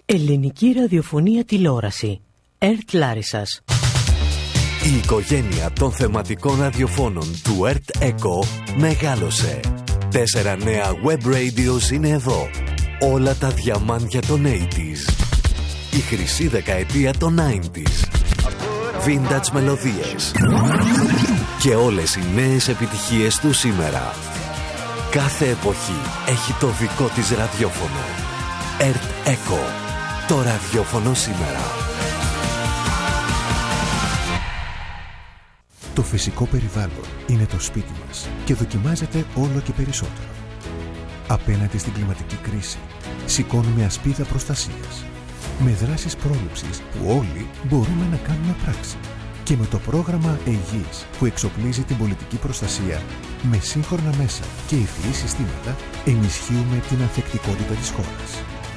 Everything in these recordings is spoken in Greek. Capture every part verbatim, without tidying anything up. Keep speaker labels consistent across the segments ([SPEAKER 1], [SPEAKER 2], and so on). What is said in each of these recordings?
[SPEAKER 1] Ελληνική ραδιοφωνία τηλεόραση. ΕΡΤ Λάρισσας.
[SPEAKER 2] Η οικογένεια των θεματικών ραδιοφώνων του ΕΡΤ ΕΚΟ μεγάλωσε. Τέσσερα νέα web radios είναι εδώ. Όλα τα διαμάντια των ογδόντα. Η χρυσή δεκαετία των ενενήντα. Vintage μελωδίες. Και όλες οι νέες επιτυχίες του σήμερα. Κάθε εποχή έχει το δικό της ραδιόφωνο. ΕΡΤ ΕΚΟ. Το ραδιόφωνο σήμερα.
[SPEAKER 3] Το φυσικό περιβάλλον είναι το σπίτι μας και δοκιμάζεται όλο και περισσότερο. Απέναντι στην κλιματική κρίση, σηκώνουμε ασπίδα προστασίας. Με δράσεις πρόληψης που όλοι μπορούμε να κάνουμε πράξη. Και με το πρόγραμμα ΕΙΓΙΣ που εξοπλίζει την πολιτική προστασία με σύγχρονα μέσα και ευφυή συστήματα, ενισχύουμε την ανθεκτικότητα της χώρας.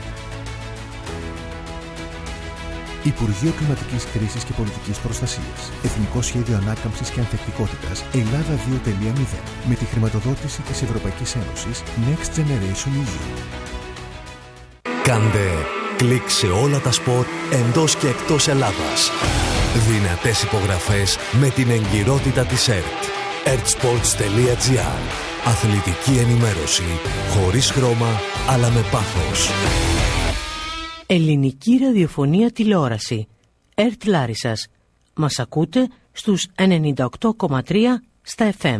[SPEAKER 3] Υπουργείο Κλιματικής Κρίσης και Πολιτικής Προστασίας. Εθνικό Σχέδιο Ανάκαμψης και Ανθεκτικότητας Ελλάδα δύο τελεία μηδέν. Με τη χρηματοδότηση της Ευρωπαϊκής Ένωσης Next Generation ι γιου.
[SPEAKER 2] Κάντε κλικ σε όλα τα σπορ εντός και εκτός Ελλάδας. Δυνατές υπογραφές με την εγκυρότητα της ΕΡΤ. ερτ-σπορτς τελεία τζι άρ. Αθλητική ενημέρωση χωρίς χρώμα αλλά με πάθος.
[SPEAKER 1] Ελληνική ραδιοφωνία τηλεόραση. ΕΡΤ Λάρισσας. Μας ακούτε στους ενενήντα οκτώ κόμμα τρία στα εφ εμ.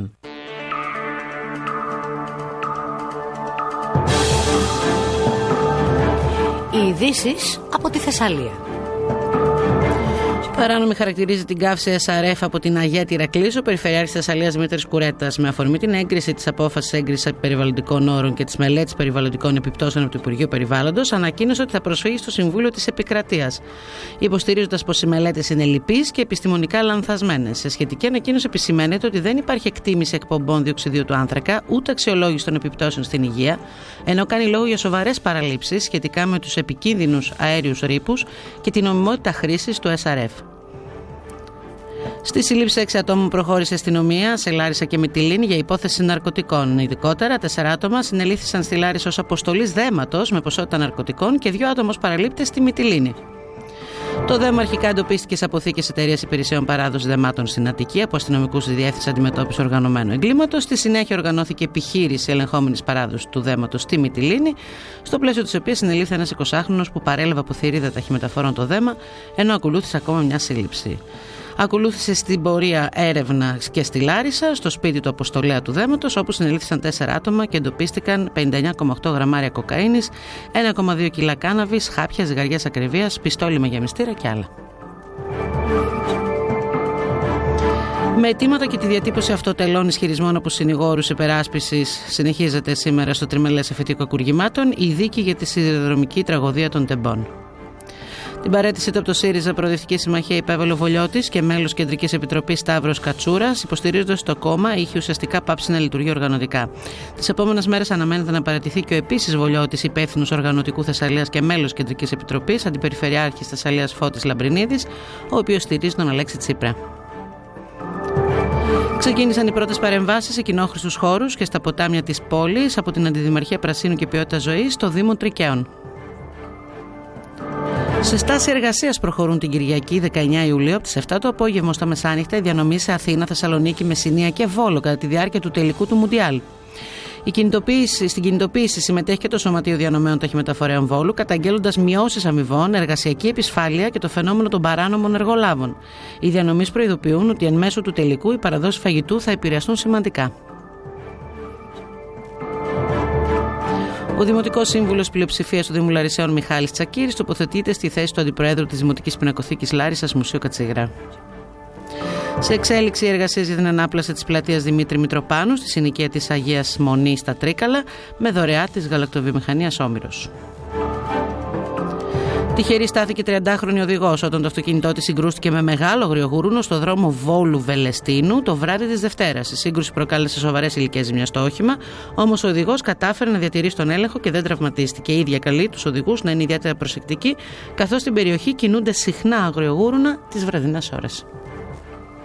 [SPEAKER 1] Οι ειδήσεις από τη Θεσσαλία.
[SPEAKER 4] Παράνομη χαρακτηρίζει την καύση ες αρ εφ από την Αγία Ηρακλής ο Περιφερειάρχης Θεσσαλίας Δημήτρης Κουρέτας. Με αφορμή την έγκριση της απόφασης έγκρισης περιβαλλοντικών όρων και της μελέτης περιβαλλοντικών επιπτώσεων από το Υπουργείο Περιβάλλοντος, ανακοίνωσε ότι θα προσφύγει στο Συμβούλιο της Επικρατείας, υποστηρίζοντας πως οι μελέτες είναι λυπείς και επιστημονικά λανθασμένες. Σε σχετική ανακοίνωση επισημαίνεται ότι δεν υπάρχει εκτίμηση εκπομπών διοξιδίου του άνθρακα, ούτε αξιολόγηση των επιπτώσεων στην υγεία, ενώ κάνει λόγο για σοβαρές παραλήψεις σχετικά με τους επικίνδυνους αέριους ρήπους και την νομιμότητα χρήσης του ες αρ εφ. Στη σύλληψη έξι ατόμων προχώρησε η αστυνομία σε Λάρισα και Μυτιλήνη για υπόθεση ναρκωτικών. Ειδικότερα, τέσσερα άτομα συνελήφθησαν στη Λάρισα ως αποστολής δέματος με ποσότητα ναρκωτικών και δύο άτομα ως παραλήπτες στη Μυτιλήνη. Το δέμα αρχικά εντοπίστηκε σε αποθήκες εταιρείας υπηρεσιών παράδοσης δεμάτων στην Αττική από αστυνομικούς στη Διεύθυνση Αντιμετώπισης Οργανωμένου Εγκλήματος. Στη συνέχεια, οργανώθηκε επιχείρηση ελεγχόμενης παράδοσης του δέματος στη Μυτιλήνη, στο πλαίσιο της οποίας συνελήφθη ένας εικοσάχρονος που παρέλαβε από θηρίδα ταχυμεταφορών το δέμα, ενώ ακολούθησε ακόμα μια σύλληψη. Ακολούθησε στην πορεία έρευνα και στη Λάρισα, στο σπίτι του αποστολέα του δέματος, όπου συνελήφθησαν τέσσερα άτομα και εντοπίστηκαν πενήντα εννέα κόμμα οκτώ γραμμάρια κοκαίνης, ένα κόμμα δύο κιλά κάναβης, χάπια, ζυγαριές ακριβίας, πιστόλι με γεμιστήρα και άλλα. Με αιτήματα και τη διατύπωση αυτοτελών ισχυρισμών από συνηγόρους υπεράσπισης συνεχίζεται σήμερα στο τριμελές εφετείο κακουργημάτων η δίκη για τη σιδηροδρομική τραγωδία των Τεμπών. Την παραίτησή του από το ΣΥΡΙΖΑ Προοδευτική Συμμαχία υπέβαλε ο Βολιώτης και μέλος Κεντρικής Επιτροπής Σταύρος Κατσούρας, υποστηρίζοντας το κόμμα είχε ουσιαστικά πάψει να λειτουργεί οργανωτικά. Τις επόμενες μέρες αναμένεται να παραιτηθεί και ο επίσης Βολιώτης, υπεύθυνος οργανωτικού Θεσσαλίας και μέλος Κεντρικής Επιτροπής, αντιπεριφερειάρχης Θεσσαλίας Φώτης Λαμπρινίδης, ο οποίος στηρίζει τον Αλέξη Τσίπρα. Ξεκίνησαν οι πρώτες παρεμβάσεις σε κοινόχρηστους χώρους και στα ποτάμια της πόλης από την Αντιδημαρχία Πρασίνου και Ποιότητας Ζωής στο Δήμο Τρικαίων. Σε στάση εργασίας προχωρούν την Κυριακή δεκαεννέα Ιουλίου από τις επτά το απόγευμα στα μεσάνυχτα οι διανομής σε Αθήνα, Θεσσαλονίκη, Μεσσηνία και Βόλο κατά τη διάρκεια του τελικού του Μουντιάλ. Η κινητοποίηση, στην κινητοποίηση συμμετέχει και το Σωματείο Διανομέων Ταχυμεταφορέων Βόλου, καταγγέλλοντας μειώσεις αμοιβών, εργασιακή επισφάλεια και το φαινόμενο των παράνομων εργολάβων. Οι διανομείς προειδοποιούν ότι εν μέσω του τελικού οι παραδόσεις φαγητού θα επηρεαστούν σημαντικά. Ο Δημοτικός Σύμβουλος Πλειοψηφίας του Δήμου Λαρισαίων Μιχάλης Τσακίρης τοποθετείται στη θέση του Αντιπροέδρου της Δημοτικής Πινακοθήκης Λάρισσας Μουσείου Κατσίγρα. Σε εξέλιξη οι εργασίες για την ανάπλαση της πλατείας Δημήτρη Μητροπάνου στη συνοικία της Αγίας Μονής στα Τρίκαλα με δωρεά της γαλακτοβιομηχανίας Όμηρος. Τυχερή στάθηκε τριαντάχρονη οδηγός όταν το αυτοκίνητό της συγκρούστηκε με μεγάλο αγριογούρουνο στο δρόμο Βόλου Βελεστίνου το βράδυ της Δευτέρας. Η σύγκρουση προκάλεσε σοβαρές υλικές ζημιές στο όχημα, όμως ο οδηγός κατάφερε να διατηρήσει τον έλεγχο και δεν τραυματίστηκε. Η ίδια καλεί τους οδηγούς να είναι ιδιαίτερα προσεκτικοί, καθώς στην περιοχή κινούνται συχνά αγριογούρουνα τις βραδινές ώρες.